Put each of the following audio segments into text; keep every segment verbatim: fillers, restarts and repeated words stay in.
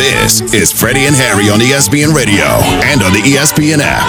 This is Freddie and Harry on E S P N Radio and on the E S P N app.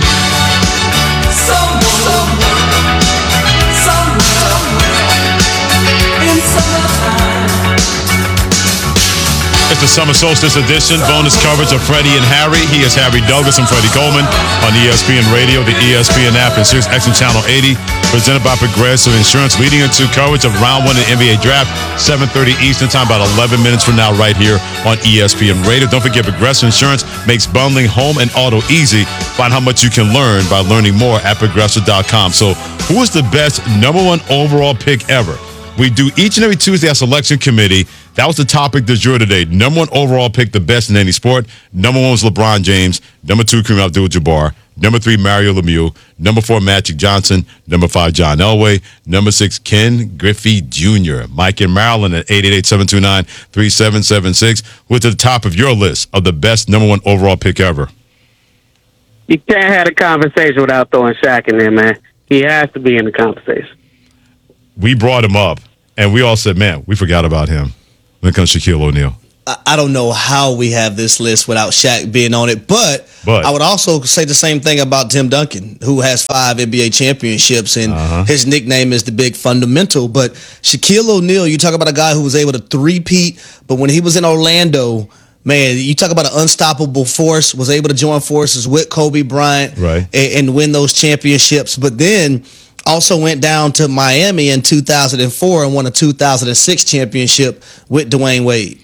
It's the Summer Solstice edition, bonus coverage of Freddie and Harry. He is Harry Douglas and Freddie Coleman on E S P N Radio, the E S P N app, and Sirius X M Channel eighty. Presented by Progressive Insurance, leading into coverage of round one of the N B A draft, seven thirty Eastern time, about eleven minutes from now, right here on E S P N Radio. Don't forget, Progressive Insurance makes bundling home and auto easy. Find how much you can learn by learning more at progressive dot com. So, who is the best number one overall pick ever? We do each and every Tuesday our selection committee. That was the topic du jour today. Number one overall pick, the best in any sport. Number one was LeBron James. Number two, Kareem Abdul-Jabbar. Number three, Mario Lemieux. Number four, Magic Johnson. Number five, John Elway. Number six, Ken Griffey Junior Mike in Maryland at eight eight eight, seven two nine, three seven seven six. What's at the top of your list of the best number one overall pick ever? You can't have a conversation without throwing Shaq in there, man. He has to be in the conversation. We brought him up, and we all said, man, we forgot about him when it comes to Shaquille O'Neal. I don't know how we have this list without Shaq being on it, but, but I would also say the same thing about Tim Duncan, who has five N B A championships, and uh-huh. his nickname is the Big Fundamental. But Shaquille O'Neal, you talk about a guy who was able to three-peat, but when he was in Orlando, man, you talk about an unstoppable force, was able to join forces with Kobe Bryant right. and, and win those championships. But then also went down to Miami in two thousand four and won a two thousand six championship with Dwayne Wade.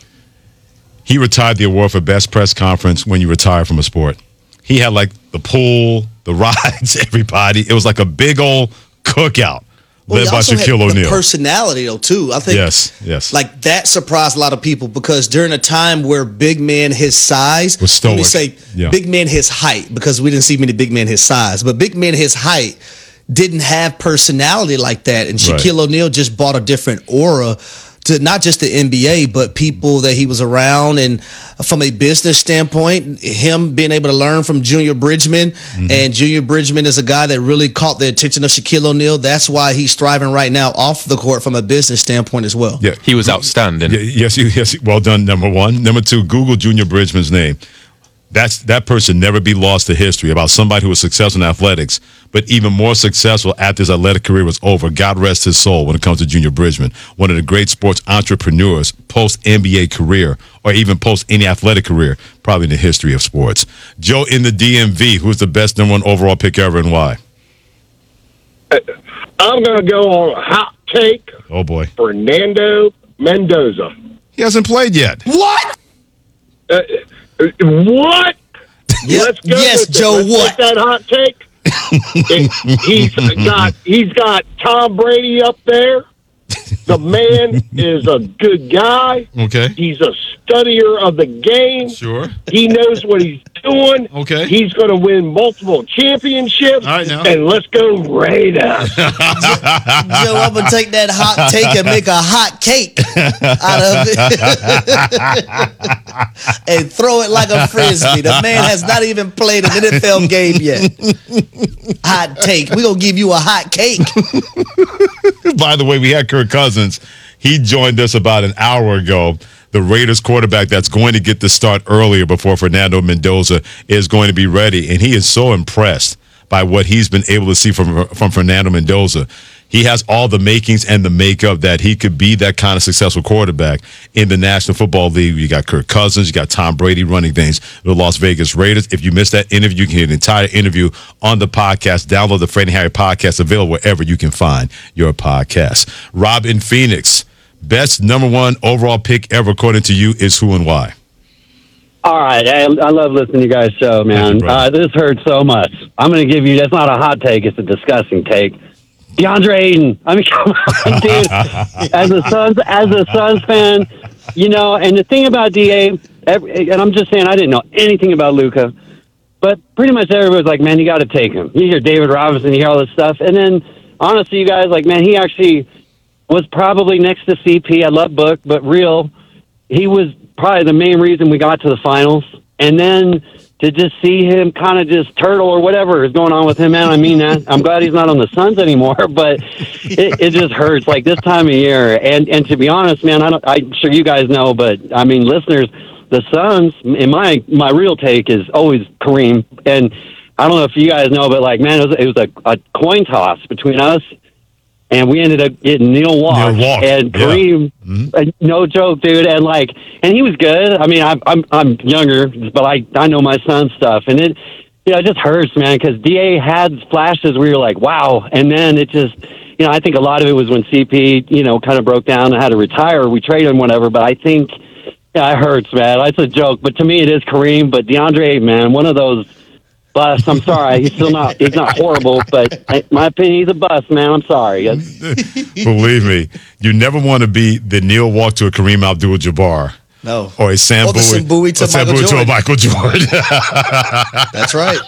He retired the award for best press conference when you retire from a sport. He had like the pool, the rides, everybody. It was like a big old cookout well, led by Shaquille O'Neal. The personality, though, too. I think yes, yes. Like that surprised a lot of people because during a time where big men his size, was stoic. Let me say yeah. big men his height, because we didn't see many big men his size, but big men his height didn't have personality like that. And Shaquille right. O'Neal just brought a different aura to not just the N B A, but people that he was around. And from a business standpoint, him being able to learn from Junior Bridgman, mm-hmm. and Junior Bridgman is a guy that really caught the attention of Shaquille O'Neal. That's why he's thriving right now off the court from a business standpoint as well. Yeah, he was outstanding. Yeah, yes, yes. Well done, number one. Number two, Google Junior Bridgman's name. That's that person never be lost to history about somebody who was successful in athletics, but even more successful after his athletic career was over. God rest his soul when it comes to Junior Bridgman, one of the great sports entrepreneurs post-N B A career or even post any athletic career, probably in the history of sports. Joe in the D M V, who's the best number one overall pick ever and why? I'm going to go on a hot take. Oh, boy. Fernando Mendoza. He hasn't played yet. What? Uh, What? Yep. Let's go. Yes, with Joe. Let's what? That hot take. it, he's got he's got Tom Brady up there. The man is a good guy. Okay. He's a studier of the game. Sure. He knows what he's doing. Okay. He's going to win multiple championships. All right, now. And let's go Raiders. Joe, I'm going to take that hot take and make a hot cake out of it and throw it like a Frisbee. The man has not even played an N F L game yet. Hot take. We're going to give you a hot cake. By the way, we had Kirk Cousins. He joined us about an hour ago. The Raiders quarterback that's going to get the start earlier before Fernando Mendoza is going to be ready. And he is so impressed by what he's been able to see from, from Fernando Mendoza. He has all the makings and the makeup that he could be that kind of successful quarterback in the National Football League. You got Kirk Cousins, you got Tom Brady running things, the Las Vegas Raiders. If you missed that interview, you can hear the entire interview on the podcast. Download the Freddie and Harry podcast, available wherever you can find your podcast. Rob in Phoenix, best number one overall pick ever according to you is who and why? All right. I, I love listening to you guys' show, man. You, uh, this hurts so much. I'm going to give you, that's not a hot take, it's a disgusting take. DeAndre Ayton. I mean, come on, dude. As a Suns, as a Suns fan, you know, and the thing about D A, every, and I'm just saying, I didn't know anything about Luka, but pretty much everybody was like, man, you got to take him. You hear David Robinson, you hear all this stuff, and then honestly, you guys, like, man, he actually was probably next to C P. I love Book, but real, he was probably the main reason we got to the finals, and then to just see him kind of just turtle or whatever is going on with him, man. I mean that. I'm glad he's not on the Suns anymore, but it, it just hurts like this time of year. And and to be honest, man, I don't, I'm sure you guys know, but I mean, listeners, the Suns, in my my real take is always Kareem. And I don't know if you guys know, but like, man, it was, it was a, a coin toss between us, and we ended up getting Neil Walk, Neil Walk. and Kareem. Yeah. Mm-hmm. Uh, no joke, dude. And like, and he was good. I mean, I'm I'm, I'm younger, but I I know my son's stuff, and it. You know, it just hurts, man, because D A had flashes where you're like, wow. And then it just, you know, I think a lot of it was when C P, you know, kind of broke down and had to retire. We traded him, whatever. But I think, yeah, it hurts, man. That's a joke. But to me, it is Kareem. But DeAndre, man, one of those busts. I'm sorry. He's still not, he's not horrible. But in my opinion, he's a bust, man. I'm sorry. Believe me, you never want to be the Neil Walk to a Kareem Abdul-Jabbar. No. Or a Sam or the Bowie, Sam Bowie to, or Sam Michael, Bowie Jordan. to a Michael Jordan. That's right.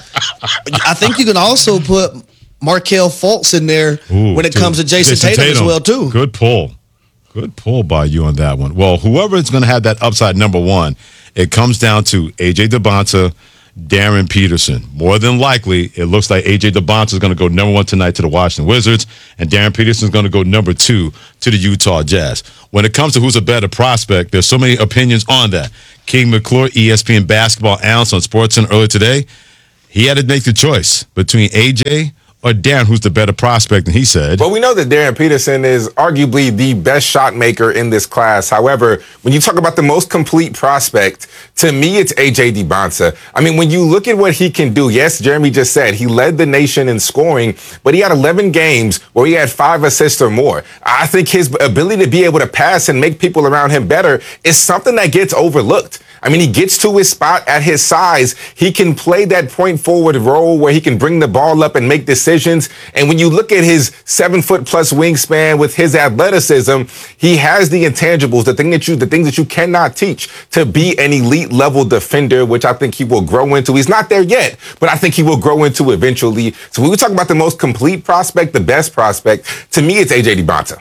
I think you can also put Markelle Fultz in there Ooh, when it dude. comes to Jason, Jason Tatum, Tatum as well, too. Good pull. Good pull by you on that one. Well, whoever is going to have that upside number one, it comes down to A J DeBonta, Darren Peterson. More than likely, it looks like A J DeBonta is going to go number one tonight to the Washington Wizards, and Darren Peterson is going to go number two to the Utah Jazz. When it comes to who's a better prospect, there's so many opinions on that. King McClure, E S P N basketball analyst on SportsCenter earlier today, he had to make the choice between A J or Darren, who's the better prospect, and he said... Well, we know that Darren Peterson is arguably the best shot maker in this class. However, when you talk about the most complete prospect, to me, it's A J DeBonta. I mean, when you look at what he can do, yes, Jeremy just said he led the nation in scoring, but he had eleven games where he had five assists or more. I think his ability to be able to pass and make people around him better is something that gets overlooked. I mean, he gets to his spot at his size. He can play that point forward role where he can bring the ball up and make decisions. And when you look at his seven foot plus wingspan with his athleticism, he has the intangibles, the thing that you, the things that you cannot teach to be an elite level defender, which I think he will grow into. He's not there yet, but I think he will grow into eventually. So when we talk about the most complete prospect, the best prospect, to me, it's A J DeBonta.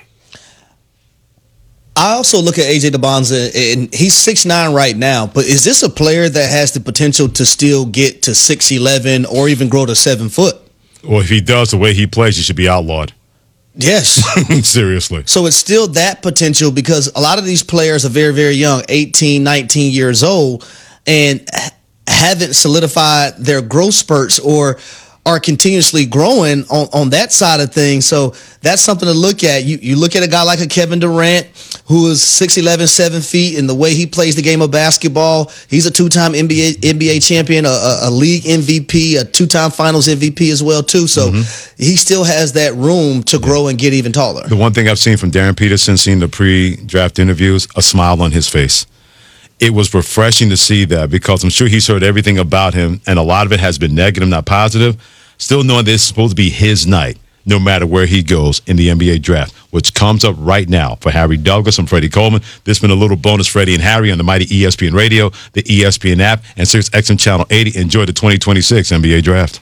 I also look at A J DeBonta, and he's six nine right now, but is this a player that has the potential to still get to six eleven or even grow to seven foot? Well, if he does the way he plays, he should be outlawed. Yes. Seriously. So it's still that potential because a lot of these players are very, very young, eighteen, nineteen years old, and haven't solidified their growth spurts or are continuously growing on, on that side of things. So that's something to look at. You you look at a guy like a Kevin Durant, who is six eleven, seven feet, and the way he plays the game of basketball, he's a two-time N B A N B A champion, a, a, a league M V P, a two-time finals M V P as well, too. So mm-hmm. he still has that room to grow and get even taller. The one thing I've seen from Darren Peterson, seeing the pre-draft interviews, a smile on his face. It was refreshing to see that because I'm sure he's heard everything about him, and a lot of it has been negative, not positive. Still knowing that it's supposed to be his night, no matter where he goes in the N B A draft, which comes up right now for Harry Douglas and Freddie Coleman. This has been a little bonus Freddie and Harry on the mighty E S P N Radio, the E S P N app, and Sirius X M Channel eighty. Enjoy the twenty twenty-six N B A draft.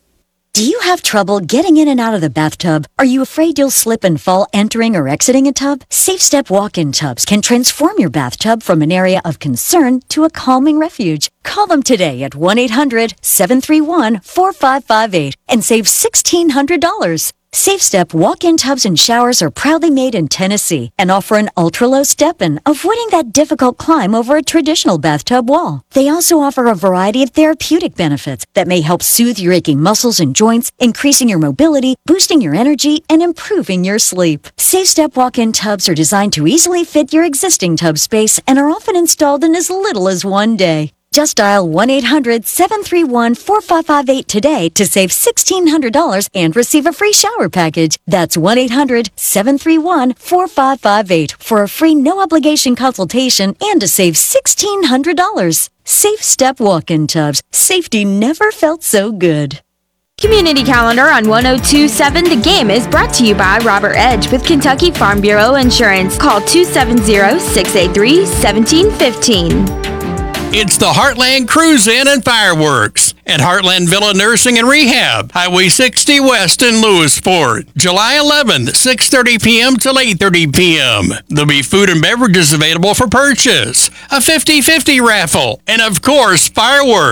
Do you have trouble getting in and out of the bathtub? Are you afraid you'll slip and fall entering or exiting a tub? SafeStep walk-in tubs can transform your bathtub from an area of concern to a calming refuge. Call them today at one eight hundred, seven three one, four five five eight and save sixteen hundred dollars. SafeStep walk-in tubs and showers are proudly made in Tennessee and offer an ultra-low step-in, avoiding that difficult climb over a traditional bathtub wall. They also offer a variety of therapeutic benefits that may help soothe your aching muscles and joints, increasing your mobility, boosting your energy, and improving your sleep. SafeStep walk-in tubs are designed to easily fit your existing tub space and are often installed in as little as one day. Just dial one eight hundred, seven three one, four five five eight today to save sixteen hundred dollars and receive a free shower package. That's one eight hundred, seven three one, four five five eight for a free no-obligation consultation and to save sixteen hundred dollars. Safe Step walk-in tubs. Safety never felt so good. Community Calendar on one oh two point seven The Game is brought to you by Robert Edge with Kentucky Farm Bureau Insurance. Call two seven zero, six eight three, one seven one five. It's the Heartland Cruise In and Fireworks at Heartland Villa Nursing and Rehab, Highway sixty West in Lewisport, July eleventh, six thirty p.m. till eight thirty p.m. There'll be food and beverages available for purchase, a fifty-fifty raffle, and of course, fireworks.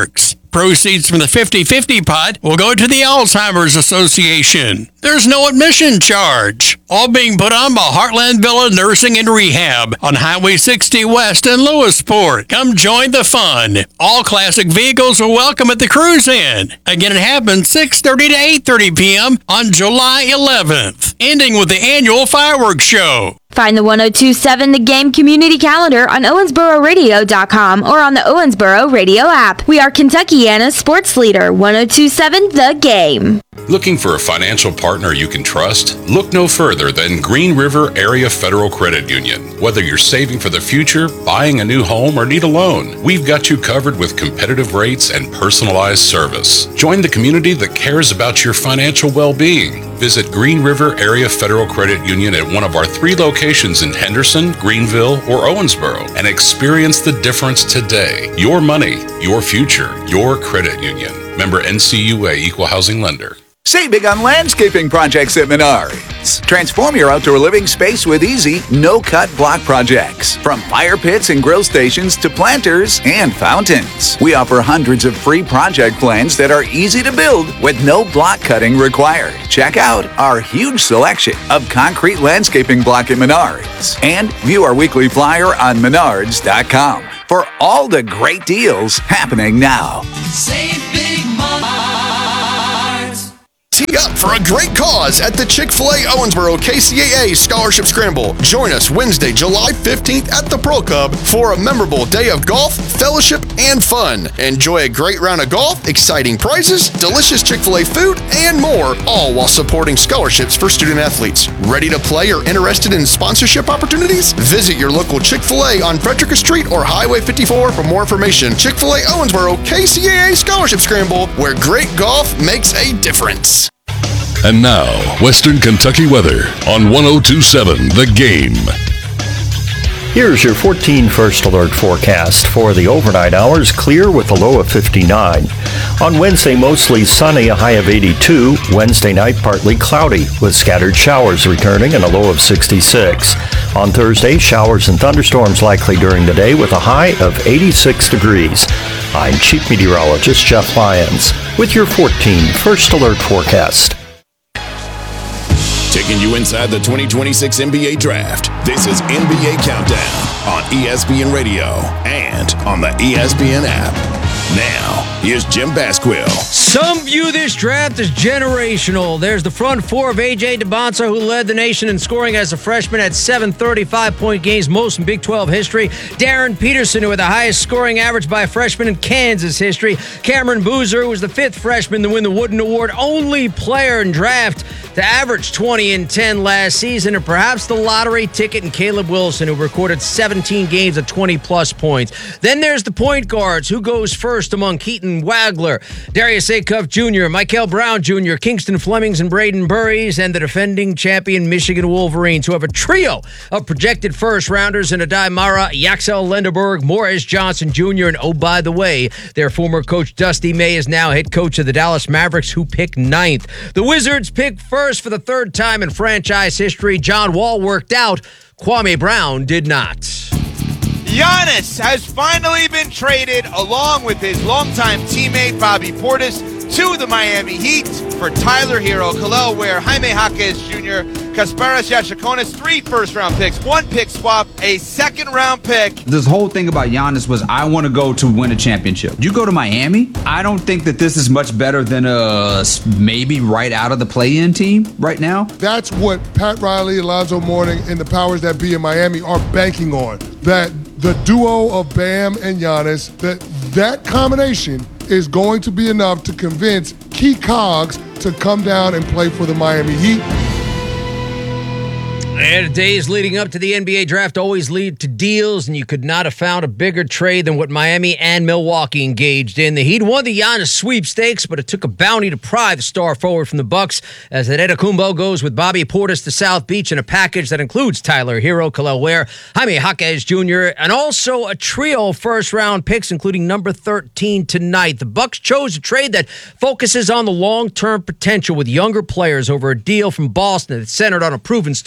Proceeds from the fifty-fifty pot will go to the Alzheimer's Association. There's no admission charge. All being put on by Heartland Villa Nursing and Rehab on Highway sixty West in Lewisport. Come join the fun. All classic vehicles are welcome at the Cruise Inn. Again, it happens six thirty to eight thirty p.m. on July eleventh, ending with the annual fireworks show. Find the one oh two point seven The Game community calendar on Owensboro Radio dot com or on the Owensboro Radio app. We are Kentuckiana's sports leader, one oh two point seven The Game. Looking for a financial partner you can trust? Look no further than Green River Area Federal Credit Union. Whether you're saving for the future, buying a new home, or need a loan, we've got you covered with competitive rates and personalized service. Join the community that cares about your financial well-being. Visit Green River Area Federal Credit Union at one of our three locations in Henderson, Greenville, or Owensboro and experience the difference today. Your money, your future, your credit union. Member N C U A Equal Housing Lender. Save big on landscaping projects at Menards. Transform your outdoor living space with easy, no-cut block projects. From fire pits and grill stations to planters and fountains. We offer hundreds of free project plans that are easy to build with no block cutting required. Check out our huge selection of concrete landscaping block at Menards. And view our weekly flyer on menards dot com for all the great deals happening now. Save big money. Tee up for a great cause at the Chick-fil-A Owensboro K C A A Scholarship Scramble. Join us Wednesday, July fifteenth at the Pro Club for a memorable day of golf, fellowship, and fun. Enjoy a great round of golf, exciting prizes, delicious Chick-fil-A food, and more, all while supporting scholarships for student athletes. Ready to play or interested in sponsorship opportunities? Visit your local Chick-fil-A on Frederica Street or Highway fifty-four for more information. Chick-fil-A Owensboro K C A A Scholarship Scramble, where great golf makes a difference. And now, Western Kentucky weather on one oh two point seven The Game. Here's your fourteen First Alert forecast. For the overnight hours, clear with a low of fifty-nine. On Wednesday, mostly sunny, a high of eighty-two. Wednesday night, partly cloudy, with scattered showers returning and a low of sixty-six. On Thursday, showers and thunderstorms likely during the day with a high of eighty-six degrees. I'm Chief Meteorologist Jeff Lyons with your fourteen First Alert forecast. Taking you inside the twenty twenty-six N B A Draft. This is N B A Countdown on E S P N Radio and on the E S P N app. Now, here's Jim Basquill. Some view this draft as generational. There's the front four of A J Dybantsa, who led the nation in scoring as a freshman at seven thirty-five-point games, most in Big twelve history. Darren Peterson, who had the highest scoring average by a freshman in Kansas history. Cameron Boozer, who was the fifth freshman to win the Wooden Award, only player in draft to average twenty and ten last season, and perhaps the lottery ticket in Caleb Wilson, who recorded seventeen games of twenty-plus points. Then there's the point guards. Who goes first among Keaton Wagler, Darius Acuff Junior, Michael Brown Junior, Kingston Flemings, and Braden Burries, and the defending champion Michigan Wolverines, who have a trio of projected first-rounders in Adai Mara, Yaxel Lenderberg, Morris Johnson Junior, and oh, by the way, their former coach Dusty May is now head coach of the Dallas Mavericks, who picked ninth. The Wizards picked first for the third time in franchise history. John Wall worked out. Kwame Brown did not. Giannis has finally been traded along with his longtime teammate Bobby Portis to the Miami Heat for Tyler Hero, Khalil Ware, Jaime Jaquez Junior, Kasparas Yachakonis, three first-round picks, one pick swap, a second-round pick. This whole thing about Giannis was, I want to go to win a championship. You go to Miami? I don't think that this is much better than a maybe right out of the play-in team right now. That's what Pat Riley, Alonzo Mourning, and the powers that be in Miami are banking on. That the duo of Bam and Giannis, that that combination is going to be enough to convince key cogs to come down and play for the Miami Heat. And the days leading up to the N B A draft always lead to deals, and you could not have found a bigger trade than what Miami and Milwaukee engaged in. The Heat won the Giannis sweepstakes, but it took a bounty to pry the star forward from the Bucks, as Antetokounmpo goes with Bobby Portis to South Beach in a package that includes Tyler Hero, Khalil Ware, Jaime Jaquez Junior, and also a trio of first-round picks, including number thirteen tonight. The Bucks chose a trade that focuses on the long-term potential with younger players over a deal from Boston that's centered on a proven star in Jalen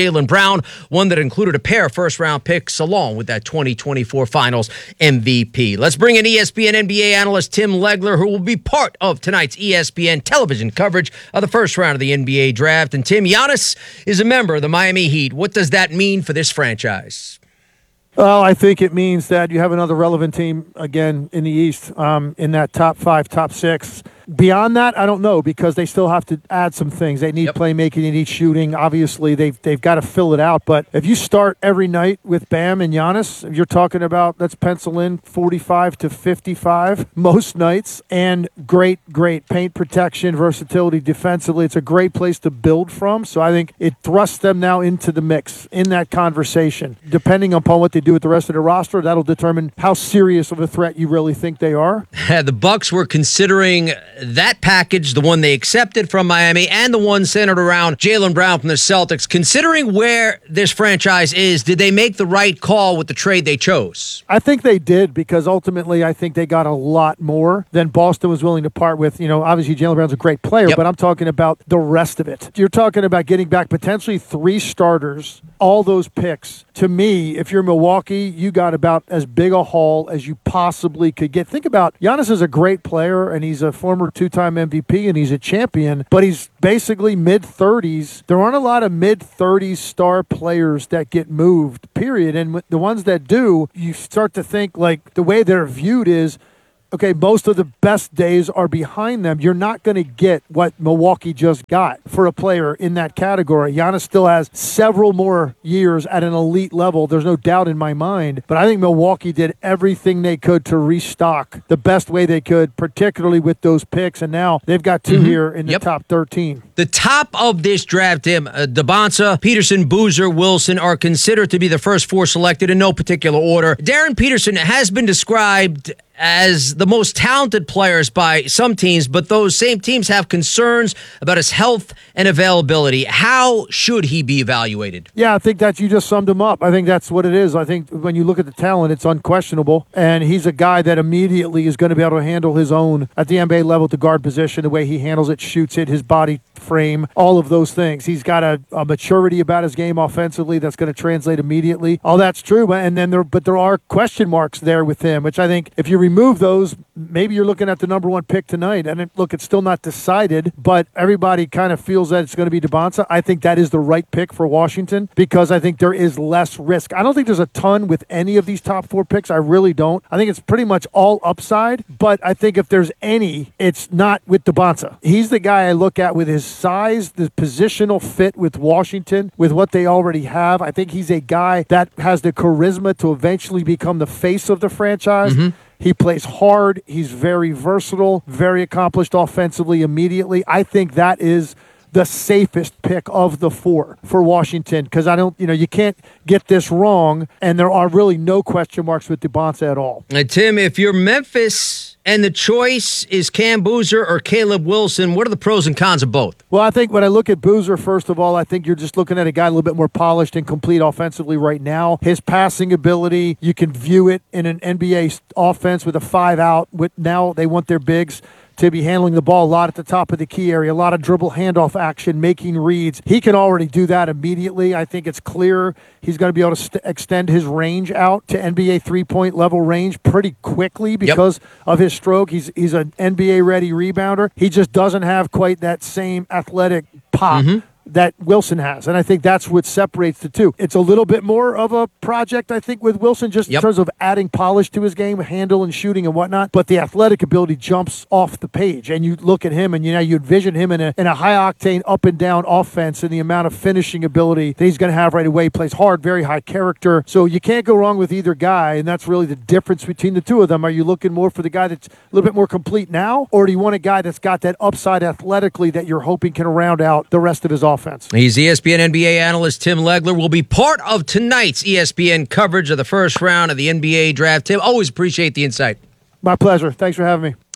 Jaylen Brown, one that included a pair of first-round picks along with that twenty twenty-four Finals M V P. Let's bring in E S P N N B A analyst Tim Legler, who will be part of tonight's E S P N television coverage of the first round of the N B A draft. And Tim, Giannis is a member of the Miami Heat. What does that mean for this franchise? Well, I think it means that you have another relevant team again in the East, um, in that top five, top six. Beyond that, I don't know, because they still have to add some things. They need yep. playmaking, they need shooting. Obviously, they've they've got to fill it out. But if you start every night with Bam and Giannis, you're talking about, let's pencil in forty-five to fifty-five most nights, and great, great paint protection, versatility defensively. It's a great place to build from. So I think it thrusts them now into the mix, in that conversation. Depending upon what they do with the rest of the roster, that'll determine how serious of a threat you really think they are. The Bucks were considering that package, the one they accepted from Miami, and the one centered around Jaylen Brown from the Celtics. Considering where this franchise is, did they make the right call with the trade they chose? I think they did, because ultimately I think they got a lot more than Boston was willing to part with. You know, obviously Jaylen Brown's a great player, yep. but I'm talking about the rest of it. You're talking about getting back potentially three starters, all those picks. To me, if you're Milwaukee, you got about as big a haul as you possibly could get. Think about, Giannis is a great player, and he's a former two-time M V P, and he's a champion, but he's basically mid-thirties. There aren't a lot of mid-thirties star players that get moved, period. And the ones that do, you start to think, like, the way they're viewed is, okay, most of the best days are behind them. You're not going to get what Milwaukee just got for a player in that category. Giannis still has several more years at an elite level. There's no doubt in my mind. But I think Milwaukee did everything they could to restock the best way they could, particularly with those picks. And now they've got two mm-hmm. here in the yep. top thirteen. The top of this draft, Tim, uh, DeBonsa, Peterson, Boozer, Wilson are considered to be the first four selected in no particular order. Darren Peterson has been described as the most talented players by some teams, but those same teams have concerns about his health and availability. How should he be evaluated? Yeah, I think that you just summed him up. I think that's what it is. I think when you look at the talent, it's unquestionable, and he's a guy that immediately is going to be able to handle his own at the N B A level at the guard position, the way he handles it, shoots it, his body frame, all of those things. He's got a, a maturity about his game offensively that's going to translate immediately. All that's true, and then there, but there are question marks there with him, which I think if you remove those, maybe you're looking at the number one pick tonight. And it, look, it's still not decided, but everybody kind of feels that it's going to be DeBonsa. I think that is the right pick for Washington, because I think there is less risk. I don't think there's a ton with any of these top four picks. I really don't. I think it's pretty much all upside, but I think if there's any, it's not with DeBonsa. He's the guy I look at with his size, the positional fit with Washington, with what they already have. I think he's a guy that has the charisma to eventually become the face of the franchise. Mm-hmm. He plays hard. He's very versatile, very accomplished offensively immediately. I think that is the safest pick of the four for Washington, because I don't, you know, you can't get this wrong, and there are really no question marks with DeBonsa at all. And Tim, if you're Memphis and the choice is Cam Boozer or Caleb Wilson, what are the pros and cons of both? Well, I think when I look at Boozer, first of all, I think you're just looking at a guy a little bit more polished and complete offensively right now. His passing ability, you can view it in an N B A offense with a five out. With now they want their bigs to be handling the ball a lot at the top of the key area, a lot of dribble handoff action, making reads. He can already do that immediately. I think it's clear he's going to be able to st- extend his range out to N B A three-point level range pretty quickly because yep. of his stroke. He's he's an N B A-ready rebounder. He just doesn't have quite that same athletic pop mm-hmm. that Wilson has, and I think that's what separates the two. It's a little bit more of a project, I think, with Wilson, just yep. in terms of adding polish to his game, handle and shooting and whatnot, but the athletic ability jumps off the page, and you look at him, and you know you envision him in a, in a high-octane, up-and-down offense, and the amount of finishing ability that he's going to have right away. He plays hard, very high character, so you can't go wrong with either guy, and that's really the difference between the two of them. Are you looking more for the guy that's a little bit more complete now, or do you want a guy that's got that upside athletically that you're hoping can round out the rest of his offense? He's E S P N N B A analyst Tim Legler. Will be part of tonight's E S P N coverage of the first round of the N B A draft. Tim, always appreciate the insight. My pleasure. Thanks for having me.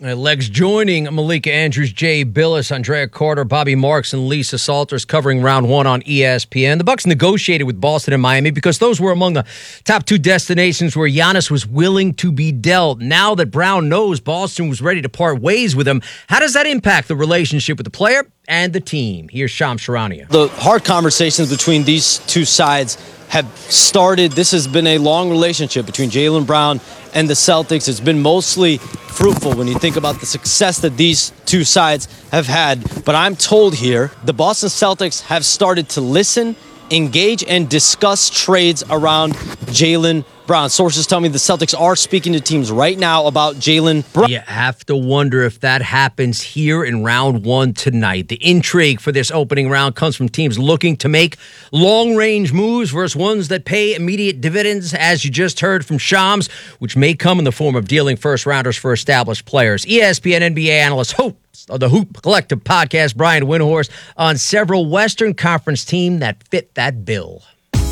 Uh, Legs joining Malika Andrews, Jay Billis, Andrea Carter, Bobby Marks, and Lisa Salters covering round one on E S P N. The Bucks negotiated with Boston and Miami because those were among the top two destinations where Giannis was willing to be dealt. Now that Brown knows Boston was ready to part ways with him, how does that impact the relationship with the player and the team? Here's Shams Charania. The hard conversations between these two sides have started. This has been a long relationship between Jaylen Brown and the Celtics. It's been mostly fruitful when you think about the success that these two sides have had. But I'm told here the Boston Celtics have started to listen, engage, and discuss trades around Jaylen Brown. Sources tell me the Celtics are speaking to teams right now about Jaylen Brown. You have to wonder if that happens here in round one tonight. The intrigue for this opening round comes from teams looking to make long-range moves versus ones that pay immediate dividends, as you just heard from Shams, which may come in the form of dealing first-rounders for established players. E S P N N B A analyst Hope of the Hoop Collective podcast, Brian Windhorst, on several Western Conference teams that fit that bill.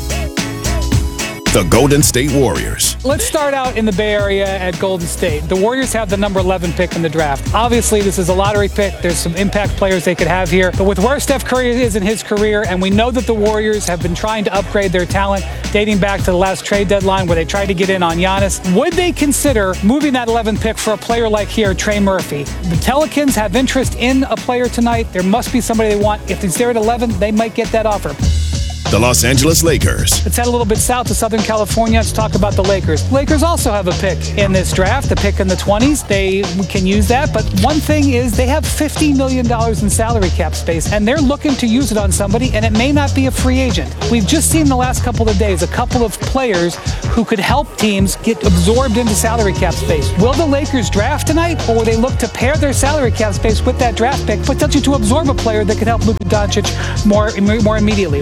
The Golden State Warriors. Let's start out in the Bay Area at Golden State. The Warriors have the number eleven pick in the draft. Obviously, this is a lottery pick. There's some impact players they could have here. But with where Steph Curry is in his career, and we know that the Warriors have been trying to upgrade their talent dating back to the last trade deadline where they tried to get in on Giannis, would they consider moving that eleven pick for a player like here, Trey Murphy? The Pelicans have interest in a player tonight. There must be somebody they want. If it's there at eleven, they might get that offer. The Los Angeles Lakers. Let's head a little bit south to Southern California. Let's talk about the Lakers. Lakers also have a pick in this draft, the pick in the twenties. They can use that, but one thing is they have fifty million dollars in salary cap space, and they're looking to use it on somebody, and it may not be a free agent. We've just seen the last couple of days a couple of players who could help teams get absorbed into salary cap space. Will the Lakers draft tonight, or will they look to pair their salary cap space with that draft pick, potentially to absorb a player that could help Luka Doncic more, more immediately?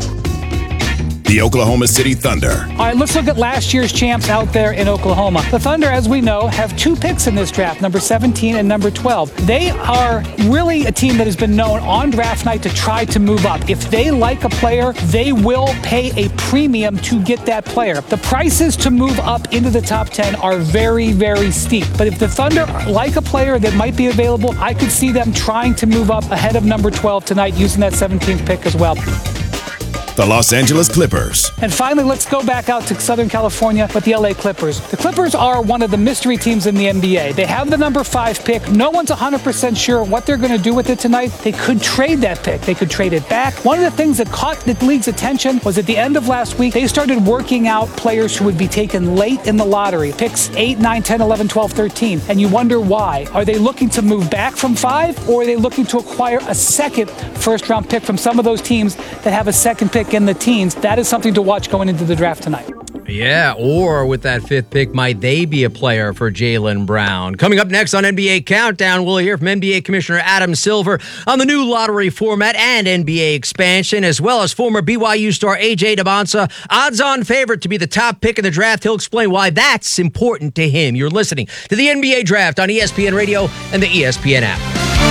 The Oklahoma City Thunder. All right, let's look at last year's champs out there in Oklahoma. The Thunder, as we know, have two picks in this draft, number seventeen and number twelve. They are really a team that has been known on draft night to try to move up. If they like a player, they will pay a premium to get that player. The prices to move up into the top ten are very, very steep. But if the Thunder like a player that might be available, I could see them trying to move up ahead of number twelve tonight using that seventeenth pick as well. The Los Angeles Clippers. And finally, let's go back out to Southern California with the L A Clippers. The Clippers are one of the mystery teams in the N B A. They have the number five pick. No one's one hundred percent sure what they're going to do with it tonight. They could trade that pick. They could trade it back. One of the things that caught the league's attention was at the end of last week, they started working out players who would be taken late in the lottery. Picks eight, nine, ten, eleven, twelve, thirteen. And you wonder why. Are they looking to move back from five, or are they looking to acquire a second first-round pick from some of those teams that have a second pick in the teens? That is something to watch going into the draft tonight. Yeah, or with that fifth pick, might they be a player for Jaylen Brown? Coming up next on N B A Countdown, we'll hear from N B A Commissioner Adam Silver on the new lottery format and N B A expansion, as well as former B Y U star A J Dybantsa, odds-on favorite to be the top pick in the draft. He'll explain why that's important to him. You're listening to the N B A Draft on E S P N Radio and the E S P N app.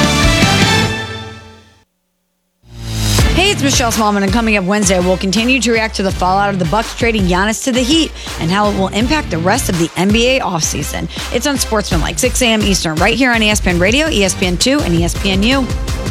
Hey, it's Michelle Smallman, and coming up Wednesday, we'll continue to react to the fallout of the Bucks trading Giannis to the Heat and how it will impact the rest of the N B A offseason. It's on Sportsmanlike, six a.m. Eastern, right here on E S P N Radio, E S P N two, and E S P N U.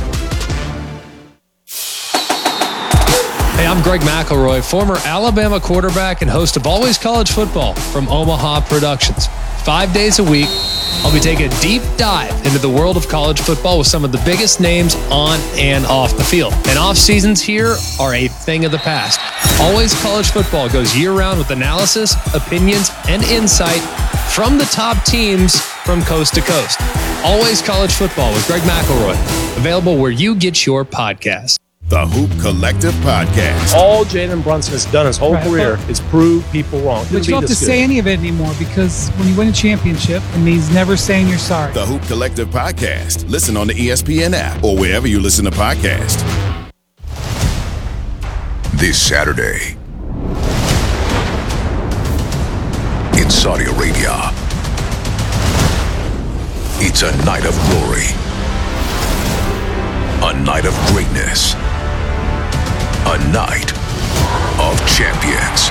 Hey, I'm Greg McElroy, former Alabama quarterback and host of Always College Football from Omaha Productions. Five days a week, I'll be taking a deep dive into the world of college football with some of the biggest names on and off the field. And off seasons here are a thing of the past. Always College Football goes year-round with analysis, opinions, and insight from the top teams from coast to coast. Always College Football with Greg McElroy. Available where you get your podcast. The Hoop Collective Podcast. All Jalen Brunson has done his whole right. career is prove people wrong. But you don't have to good. say any of it anymore, because when you win a championship, it means never saying you're sorry. The Hoop Collective Podcast. Listen on the E S P N app or wherever you listen to podcasts. This Saturday in Saudi Arabia, it's a night of glory, a night of greatness, a night of champions.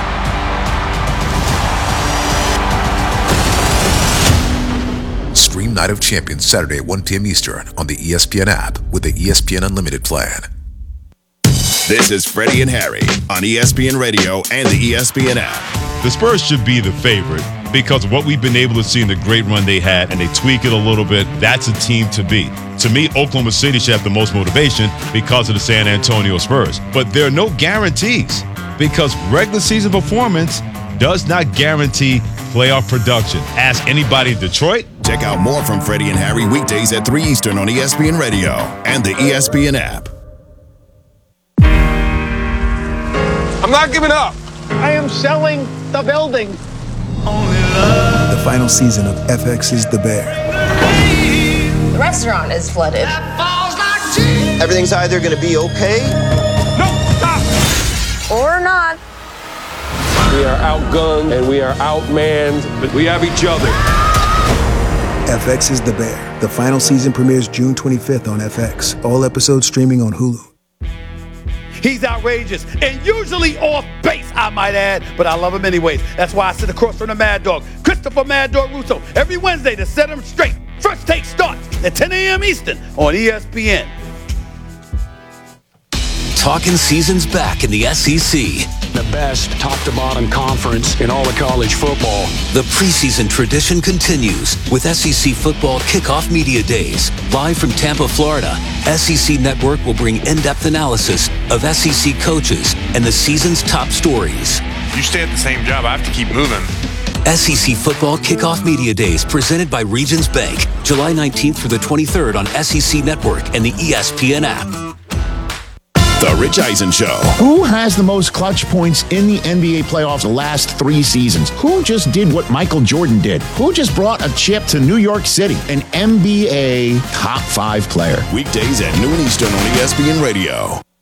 Dream Night of Champions Saturday at one p.m. Eastern on the E S P N app with the E S P N Unlimited plan. This is Freddie and Harry on E S P N Radio and the E S P N app. The Spurs should be the favorite because of what we've been able to see in the great run they had, and they tweak it a little bit. That's a team to beat. To me, Oklahoma City should have the most motivation because of the San Antonio Spurs. But there are no guarantees because regular season performance does not guarantee playoff production. Ask anybody in Detroit. Check out more from Freddie and Harry weekdays at three Eastern on E S P N Radio and the E S P N app. I'm not giving up. I am selling the building. The final season of F X's The Bear. The restaurant is flooded. Everything's either going to be okay. No, stop. Or not. We are outgunned and we are outmanned, but we have each other. F X's The Bear. The final season premieres June twenty-fifth on F X. All episodes streaming on Hulu. He's outrageous and usually off base, I might add, but I love him anyways. That's why I sit across from the Mad Dog, Christopher Mad Dog Russo, every Wednesday to set him straight. First Take starts at ten a.m. Eastern on E S P N. Talking season's back in the S E C. The best top-to-bottom conference in all of college football. The preseason tradition continues with S E C Football Kickoff Media Days. Live from Tampa, Florida, S E C Network will bring in-depth analysis of S E C coaches and the season's top stories. You stay at the same job, I have to keep moving. S E C Football Kickoff Media Days presented by Regions Bank, July nineteenth through the twenty-third on S E C Network and the E S P N app. The Rich Eisen Show. Who has the most clutch points in the N B A playoffs the last three seasons? Who just did what Michael Jordan did? Who just brought a chip to New York City? An N B A top five player. Weekdays at noon Eastern on E S P N Radio.